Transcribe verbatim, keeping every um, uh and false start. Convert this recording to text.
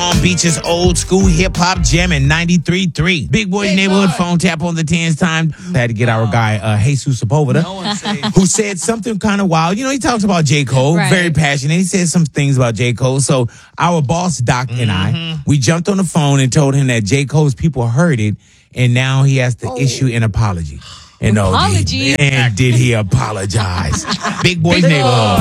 Palm Beach's old school hip hop gem in ninety-three point three. Big Boy's Big Neighborhood boy. Phone tap on the tens time. Had to get our guy, uh, Jesus Sepulveda, no who said something kind of wild. You know, he talks about J. Cole, right. very passionate. He said some things about J. Cole. So our boss, Doc, mm-hmm. and I, we jumped on the phone and told him that J. Cole's people heard it, and now he has to oh. issue an apology. And, apology? And did he apologize? Big Boy's Neighborhood.